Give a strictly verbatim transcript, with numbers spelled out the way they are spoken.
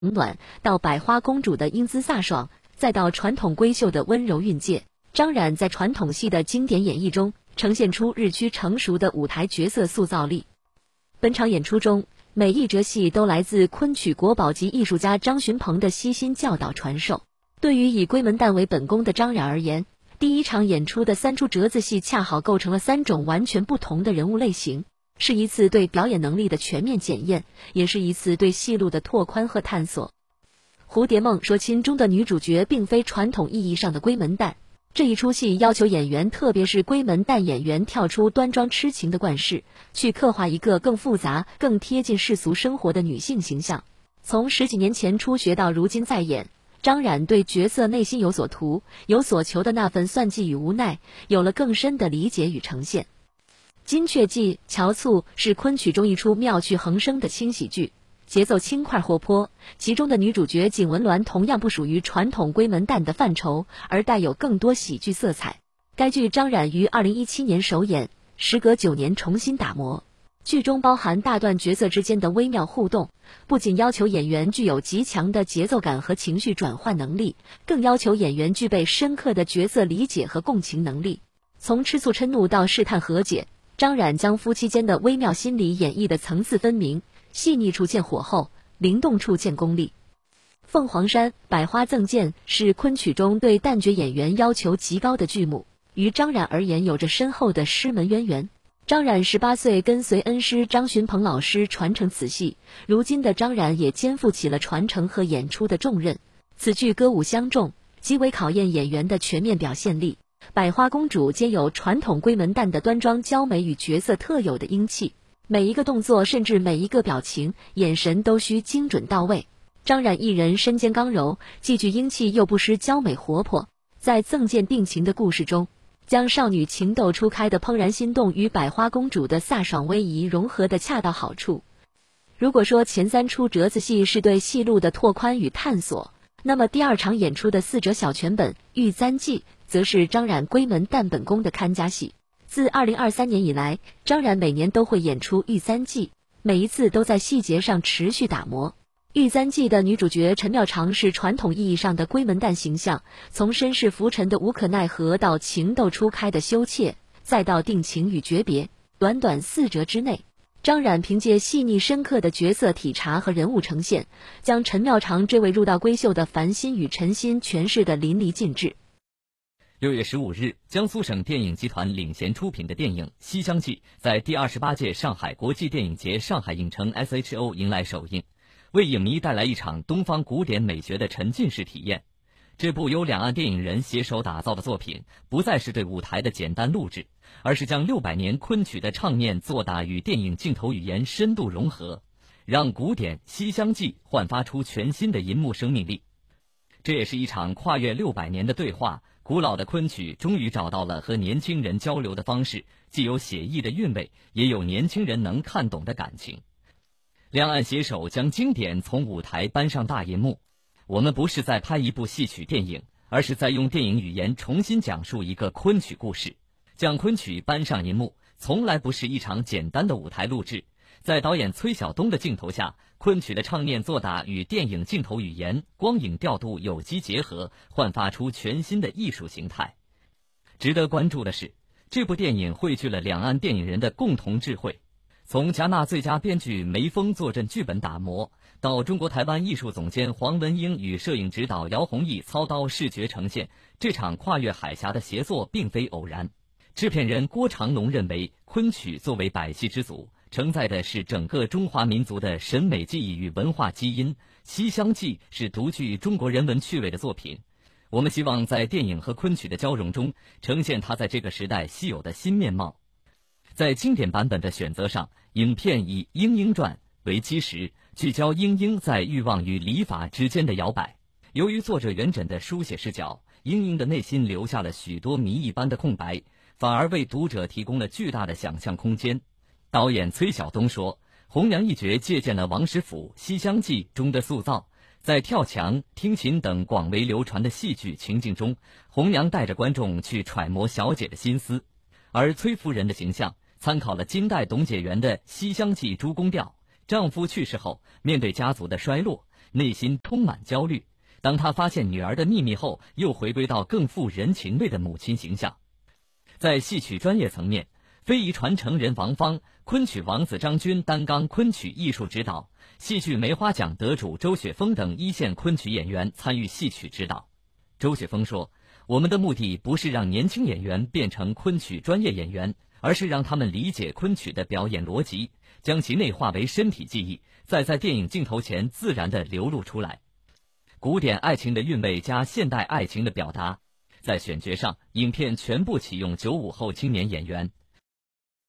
冷暖，到百花公主的英姿飒爽，再到传统闺秀的温柔蕴藉，张冉在传统戏的经典演绎中呈现出日趋成熟的舞台角色塑造力。本场演出中，每一折戏都来自昆曲国宝级艺术家张寻鹏的悉心教导传授。对于以闺门旦为本宫的张冉而言，第一场演出的三出折子戏恰好构成了三种完全不同的人物类型，是一次对表演能力的全面检验，也是一次对戏路的拓宽和探索。蝴蝶梦说亲中的女主角并非传统意义上的闺门旦，这一出戏要求演员，特别是闺门旦演员跳出端庄痴情的惯式，去刻画一个更复杂、更贴近世俗生活的女性形象。从十几年前初学到如今再演，张冉对角色内心有所图、有所求的那份算计与无奈，有了更深的理解与呈现。金雀记乔簇是昆曲中一出妙趣横生的轻喜剧，节奏轻快活泼，其中的女主角景文鸾同样不属于传统闺门旦的范畴，而带有更多喜剧色彩。该剧张冉于二零一七年首演，时隔九年重新打磨。剧中包含大段角色之间的微妙互动，不仅要求演员具有极强的节奏感和情绪转换能力，更要求演员具备深刻的角色理解和共情能力。从吃醋嗔怒到试探和解，张冉将夫妻间的微妙心理演绎的层次分明，细腻处见火候，灵动处见功力。凤凰山百花赠剑是昆曲中对旦角演员要求极高的剧目，于张冉而言有着深厚的师门渊源。张冉十八岁跟随恩师张寻鹏老师传承此戏，如今的张冉也肩负起了传承和演出的重任。此剧歌舞相重，极为考验演员的全面表现力。百花公主兼有传统闺门旦的端庄娇美与角色特有的英气，每一个动作甚至每一个表情、眼神都需精准到位。张冉一人身兼刚柔，既具英气又不失娇美活泼，在赠剑定情的故事中，将少女情窦初开的怦然心动与百花公主的飒爽威仪融合得恰到好处。如果说前三出折子戏是对戏路的拓宽与探索，那么第二场演出的四折小全本《玉簪记》则是张冉闺门旦本宫的看家戏。自二零二三年以来，张冉每年都会演出《玉簪记》，每一次都在细节上持续打磨。《玉簪记》的女主角陈妙常是传统意义上的闺门旦形象，从身世浮沉的无可奈何到情窦初开的羞怯，再到定情与诀别，短短四折之内，张冉凭借细腻深刻的角色体察和人物呈现，将陈妙常这位入道闺秀的烦心与陈心诠释得淋漓尽致。 六月十五日，江苏省电影集团领衔出品的电影《西厢记》在第二十八届上海国际电影节上海影城 S H O 迎来首映，为影迷带来一场东方古典美学的沉浸式体验。这部由两岸电影人携手打造的作品，不再是对舞台的简单录制，而是将六百年昆曲的唱念作打与电影镜头语言深度融合，让古典《西厢记》焕发出全新的银幕生命力。这也是一场跨越六百年的对话，古老的昆曲终于找到了和年轻人交流的方式，既有写意的韵味，也有年轻人能看懂的感情。两岸携手将经典从舞台搬上大银幕，我们不是在拍一部戏曲电影，而是在用电影语言重新讲述一个昆曲故事。将昆曲搬上银幕，从来不是一场简单的舞台录制。在导演崔晓东的镜头下，昆曲的唱念作打与电影镜头语言、光影调度有机结合，焕发出全新的艺术形态。值得关注的是，这部电影汇聚了两岸电影人的共同智慧。从戛纳最佳编剧梅峰坐镇剧本打磨，到中国台湾艺术总监黄文英与摄影指导姚宏毅操刀视觉呈现，这场跨越海峡的协作并非偶然。制片人郭长龙认为，昆曲作为百戏之祖，承载的是整个中华民族的审美记忆与文化基因。《西厢记》是独具中国人文趣味的作品，我们希望在电影和昆曲的交融中，呈现它在这个时代稀有的新面貌。在经典版本的选择上，影片以《莺莺传》为基石，聚焦莺莺在欲望与礼法之间的摇摆。由于作者元稹的书写视角，莺莺的内心留下了许多谜一般的空白，反而为读者提供了巨大的想象空间。导演崔晓东说，红娘一角借鉴了王实甫《西厢记》中的塑造，在跳墙、听琴等广为流传的戏剧情境中，红娘带着观众去揣摩小姐的心思。而崔夫人的形象参考了金代董解元的《西厢记·诸公调》，丈夫去世后，面对家族的衰落， 内心充满焦虑。当他发现女儿的秘密后，又回归到更富人情味的母亲形象。在戏曲专业层面，非遗传承人王芳、昆曲王子张军担纲昆曲艺术指导，戏剧梅花奖得主周雪峰等一线昆曲演员参与戏曲指导。周雪峰说，我们的目的不是让年轻演员变成昆曲专业演员，而是让他们理解昆曲的表演逻辑，将其内化为身体记忆，再在电影镜头前自然地流露出来。古典爱情的韵味加现代爱情的表达，在选角上，影片全部启用九五后青年演员。